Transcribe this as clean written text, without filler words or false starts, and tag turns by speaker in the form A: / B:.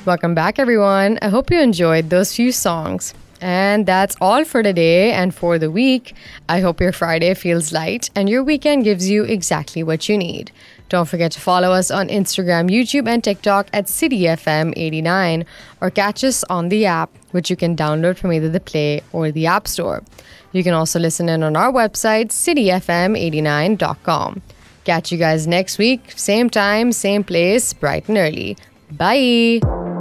A: Welcome back, everyone. I hope you enjoyed those few songs. And that's all for today and for the week. I hope your Friday feels light and your weekend gives you exactly what you need. Don't forget to follow us on Instagram, YouTube, and TikTok at CityFM89 or catch us on the app, which you can download from either the Play or the App Store. You can also listen in on our website, cityfm89.com. Catch you guys next week, same time, same place, bright and early. Bye!